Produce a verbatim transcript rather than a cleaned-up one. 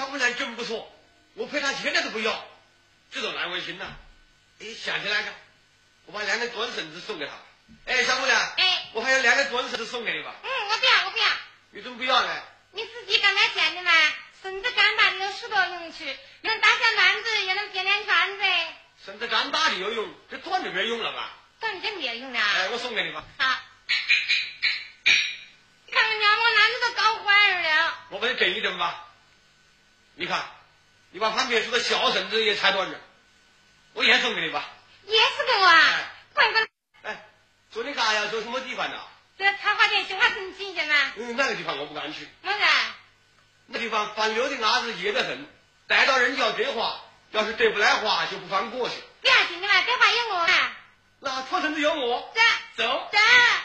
小姑娘真不错，我陪她现在都不要，这都难为情了。哎，想起来了，我把两根砖绳子送给她。哎，小姑娘， 哎， 我还有两根砖绳子送给你吧。 嗯，我不要，我不要。 你怎么不要呢？ 你自己刚才见的嘛，绳子干大的有许多用处，能打下篮子，也能编连圈子。 绳子干大的有用，这砖就没用了吧？ 砖就没用了。 哎，我送给你吧。 好。看看娘，我篮子都搞坏了。 我把你整一整吧。你看，你把旁边说的小绳子也拆断了，我也送给你吧。 也是给我啊？ 哎， 快快。 哎，说你干呀？说什么地方呢？ 这插花店绣花城新鲜吗？ 嗯，那个地方我不敢去。 为啥？ 那地方放牛的鸭子野得很，逮到人就要折花，要是折不来花就不放过去。 不要紧的嘛，这花有我啊。 那破绳子有我。 走。 走。 走。